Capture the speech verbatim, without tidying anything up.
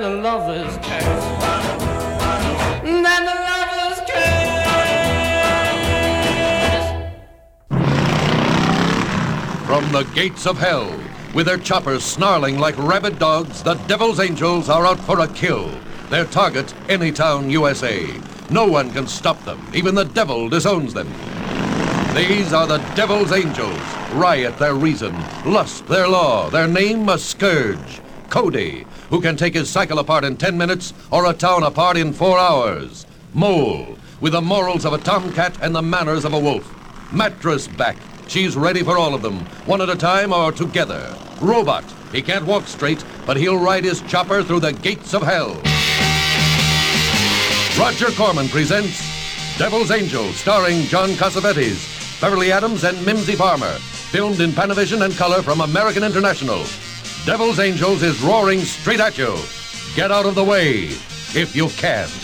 The lovers kiss. Then the lovers kiss. From the gates of hell, with their choppers snarling like rabid dogs, the Devil's Angels are out for a kill. Their target, Anytown, U S A. No one can stop them. Even the devil disowns them. These are the Devil's Angels. Riot their reason, lust their law, their name a scourge. Cody, who can take his cycle apart in ten minutes or a town apart in four hours. Mole, with the morals of a tomcat and the manners of a wolf. Mattress back, she's ready for all of them, one at a time or together. Robot, he can't walk straight, but he'll ride his chopper through the gates of hell. Roger Corman presents Devil's Angels, starring John Cassavetes, Beverly Adams, and Mimsy Farmer. Filmed in Panavision and color from American International. Devil's Angels is roaring straight at you. Get out of the way, if you can.